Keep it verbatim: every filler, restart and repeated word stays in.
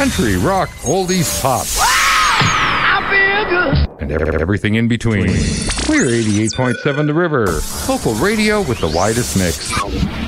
country, rock, oldies, pop. I feel good. And ev- everything in between. We're eighty-eight point seven The River, local radio with the widest mix.